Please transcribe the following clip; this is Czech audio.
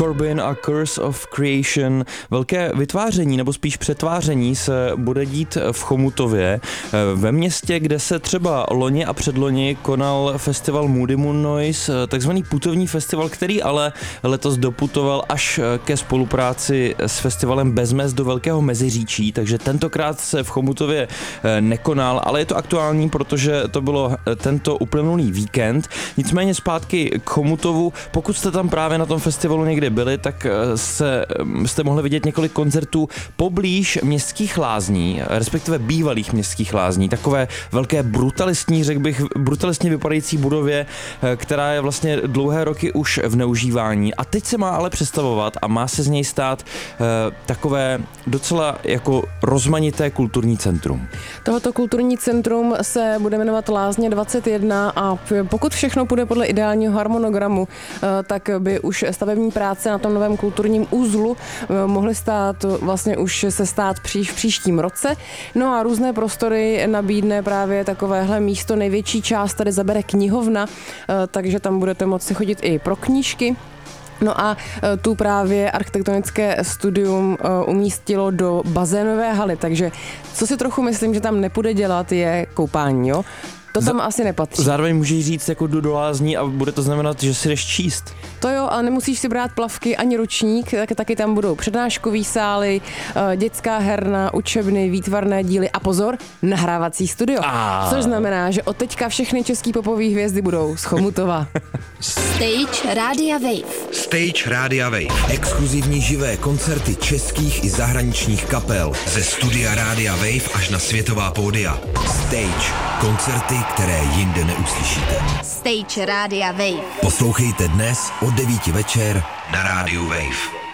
Corbin a Curse of Creation. Velké vytváření, nebo spíš přetváření se bude dít v Chomutově, ve městě, kde se třeba loni a předloni konal festival Moody Moon Noise, takzvaný putovní festival, který ale letos doputoval až ke spolupráci s festivalem Bez mez do Velkého Meziříčí, takže tentokrát se v Chomutově nekonal, ale je to aktuální, protože to bylo tento uplynulý víkend. Nicméně zpátky k Chomutovu, pokud jste tam právě na tom festivalu někdy byli, tak jste mohli vidět několik koncertů poblíž městských lázní, respektive bývalých městských lázní, takové velké brutalistní, řekl bych, brutalistně vypadající budově, která je vlastně dlouhé roky už v neužívání a teď se má ale přestavovat a má se z něj stát takové docela jako rozmanité kulturní centrum. Tohoto kulturní centrum se bude jmenovat Lázně 21 a pokud všechno půjde podle ideálního harmonogramu, tak by už stavební práce na tom novém kulturním uzlu mohly stát v příštím roce. No a různé prostory nabídne právě takovéhle místo. Největší část tady zabere knihovna, takže tam budete moci chodit i pro knížky. No a tu právě architektonické studium umístilo do bazénové haly, takže co si trochu myslím, že tam nepůjde dělat, je koupání, jo? To tam asi nepatří. Zároveň můžeš říct, jako jdu do lázní a bude to znamenat, že si jdeš číst. To jo, ale nemusíš si brát plavky ani ručník, taky tam budou přednáškový sály, dětská herna, učebny, výtvarné díly a pozor, nahrávací studio. Což znamená, že od teďka všechny český popové hvězdy budou z Chomutova. Stage Rádia Wave. Stage Rádia Wave. Exkluzivní živé koncerty českých i zahraničních kapel. Ze studia Rádia Wave až na světová pódia. Stage. Koncerty, které jinde neuslyšíte. Stage Rádia Wave. Poslouchejte dnes od 9 večer na Rádiu Wave.